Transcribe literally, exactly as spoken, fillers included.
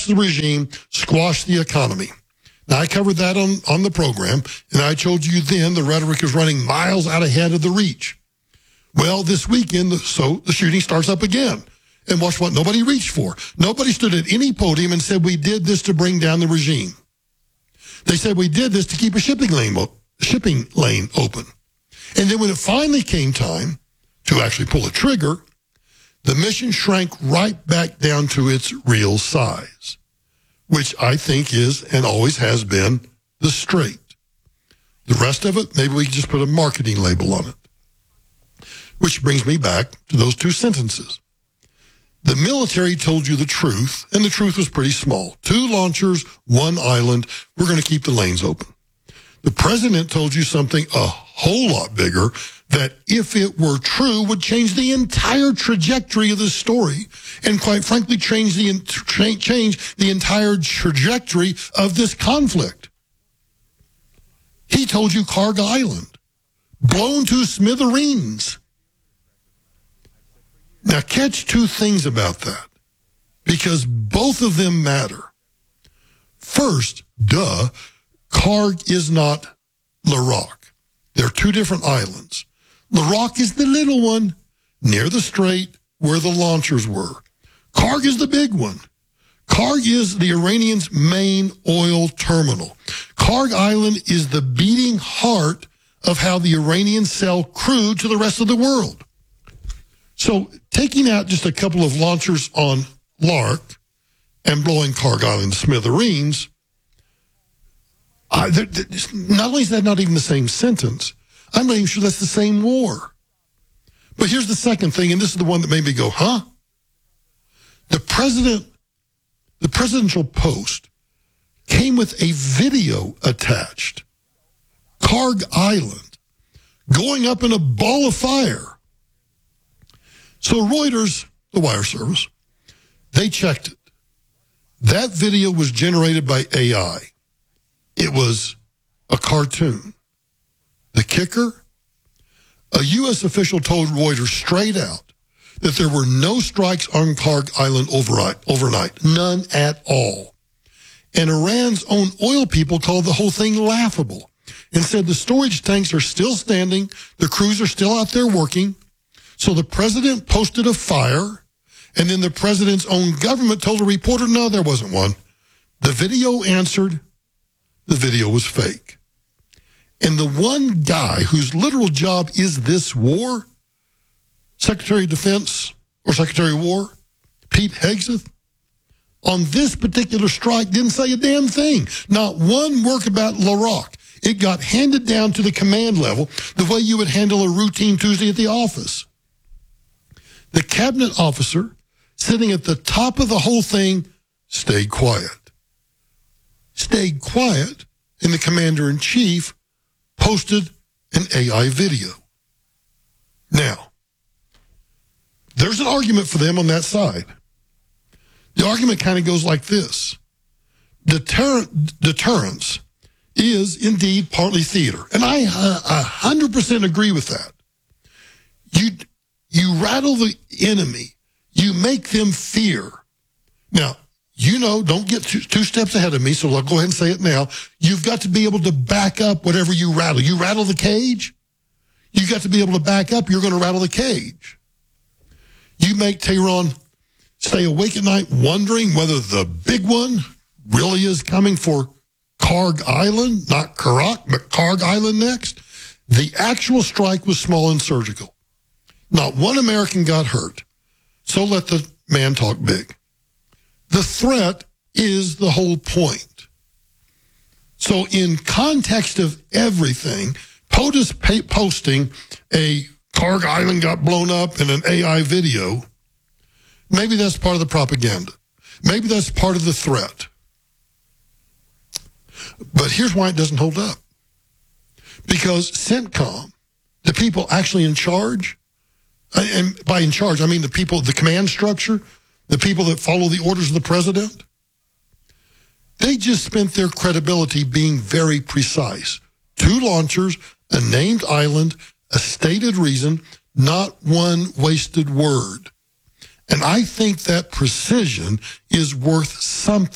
collapse the regime, squash the economy. Now, I covered that on, on the program, and I told you then the rhetoric is running miles out ahead of the reach. Well, this weekend, so the shooting starts up again. And watch what nobody reached for. Nobody stood at any podium and said, we did this to bring down the regime. They said, we did this to keep a shipping lane, shipping lane open. And then when it finally came time to actually pull a trigger, the mission shrank right back down to its real size, which I think is and always has been the straight. The rest of it, maybe we can just put a marketing label on it. Which brings me back to those two sentences. The military told you the truth, and the truth was pretty small. Two launchers, one island, we're going to keep the lanes open. The president told you something a whole lot bigger that, if it were true, would change the entire trajectory of this story, and quite frankly, change the, change the entire trajectory of this conflict. He told you Kharg Island, blown to smithereens. Now, catch two things about that, because both of them matter. First, duh, Kharg is not Larak. They're two different islands. Larak is the little one near the strait where the launchers were. Kharg is the big one. Kharg is the Iranians' main oil terminal. Kharg Island is the beating heart of how the Iranians sell crude to the rest of the world. So taking out just a couple of launchers on Lark and blowing Kharg Island to smithereens, I, not only is that not even the same sentence, I'm not even sure that's the same war. But here's the second thing, and this is the one that made me go, huh? The president, the presidential post came with a video attached. Kharg Island going up in a ball of fire. So Reuters, the wire service, they checked it. That video was generated by A I. It was a cartoon. The kicker? A U S official told Reuters straight out that there were no strikes on Kharg Island overnight, none at all. And Iran's own oil people called the whole thing laughable and said the storage tanks are still standing, the crews are still out there working. So the president posted a fire, and then the president's own government told a reporter, no, there wasn't one. The video answered, the video was fake. And the one guy whose literal job is this war, Secretary of Defense or Secretary of War, Pete Hegseth, on this particular strike didn't say a damn thing. Not one word about Larak. It got handed down to the command level the way you would handle a routine Tuesday at the office. The cabinet officer sitting at the top of the whole thing stayed quiet. Stayed quiet, and the commander-in-chief posted an A I video. Now, there's an argument for them on that side. The argument kind of goes like this. Deter- deterrence is indeed partly theater, and I uh, one hundred percent agree with that. You... You rattle the enemy. You make them fear. Now, you know, don't get two, two steps ahead of me, so I'll go ahead and say it now. You've got to be able to back up whatever you rattle. You rattle the cage, you've got to be able to back up. You're going to rattle the cage. You make Tehran stay awake at night wondering whether the big one really is coming for Kharg Island, not Karak, but Kharg Island next. The actual strike was small and surgical. Not one American got hurt, so let the man talk big. The threat is the whole point. So in context of everything, POTUS posting a Kharg Island got blown up in an A I video, maybe that's part of the propaganda. Maybe that's part of the threat. But here's why it doesn't hold up. Because CENTCOM, the people actually in charge, and by in charge, I mean the people, the command structure, the people that follow the orders of the president, they just spent their credibility being very precise. Two launchers, a named island, a stated reason, not one wasted word. And I think that precision is worth something.